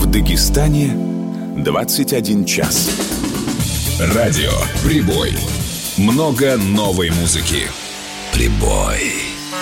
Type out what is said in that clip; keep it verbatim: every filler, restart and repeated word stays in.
Дагестане двадцать один час. Радио «Прибой». Много новой музыки. «Прибой».